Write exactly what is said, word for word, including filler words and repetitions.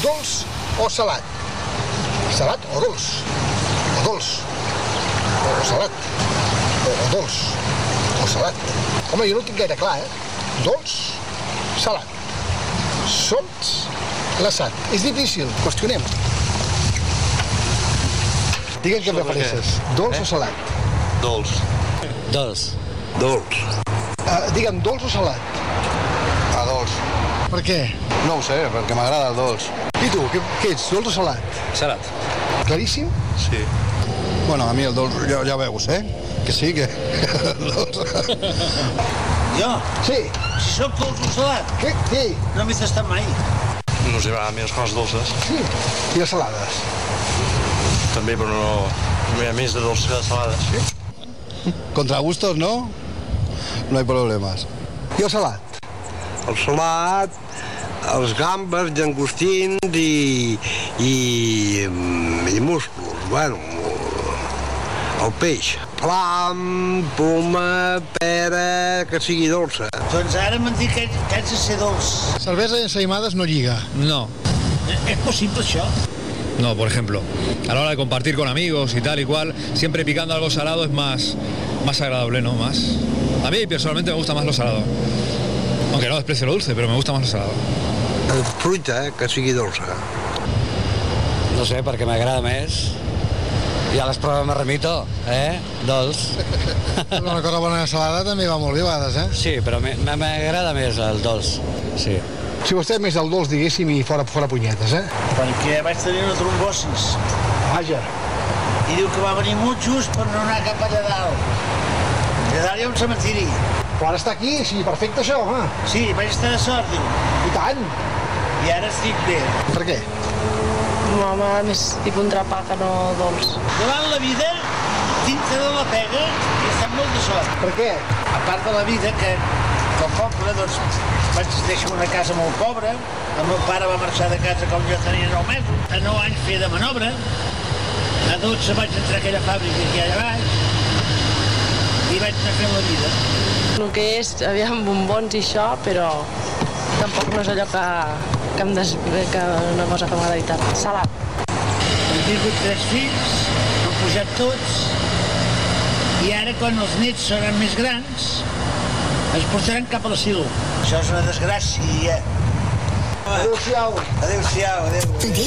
dolç o salat? Salat o dolç? O dolç? O salat? O, o dolç? O salat? Home, jo no ho tinc gaire clar, eh? Dolç, salat. Sols, l'assat. És difícil, qüestionem. Digue'm què prefereixes, dolç o salat? Dolç. Dolç. Dolç. Uh, digue'm, dolç o salat? A dolç. Per què? No ho sé, perquè m'agrada el dolç. I tu, què, què ets, dolç o salat? Salat. Claríssim? Sí. Bueno, a mi el dolç, ja, ja veus, eh? Que sí, que... Jo? Sí. Si sóc dolç o salat? Què? Sí. No m'he tastat mai. No us agrada més coses dolces? Sí. I les salades? També, però no... No hi ha més de dolces que de salades. Sí. Contra gustos, ¿no? No hay problemas. I el salat? El salat, els gambes, llangostins i, i, i musclos, bueno, el peix. Plam, poma, pera, que sigui dolça. Doncs ara m'han dit que, que haig de ser dolç. Cervesa i ensaïmades no lliga. No, És possible, això? no, por ejemplo, a la hora de compartir con amigos y tal y cual, siempre picando algo salado es más, más agradable, ¿no? Más. A mí personalmente me gusta más lo salado. Aunque no desprecio lo dulce, pero me gusta más lo salado. Fruita, eh, que sigui dolça. No sé, perquè m'agrada més. Ja les proves me remito, eh? Dolç. Una cosa bona salada també va molt bé a vegades, eh? Sí, però m'agrada més el dolç, sí. Si vostè és més del dolç, diguéssim, i fora, fora punyetes, eh? Perquè vaig tenir una trombosis. Vaja. I diu que va venir molt just per no anar cap allà dalt. Allà dalt hi ha un cementiri. Però ara està aquí, sí, perfecte això, home. Sí, vaig estar de sort, diu. I tant. I ara estic bé. Per què? M'agrada més tipus entrepà que no dolç. Davant la vida, dintre de la pega, he estat molt de sort. Per què? A part de la vida, que com poble, doncs, vaig deixar una casa molt pobra. El meu pare va marxar de casa quan jo tenia nou mesos. A nou anys feia de manobra. A dotze vaig entrar a aquella fàbrica que hi ha allà baix. I vaig anar fent la vida. El que és, aviam, bombons i això, però tampoc no és allò que, que em des... que una cosa que m'agrada tant. Salat. He tingut tres fills, han pujat tots, i ara, quan els nets seran més grans, ens portaran cap a l'asil. Això és una desgràcia. Adéu-siau. Adéu-siau, adéu.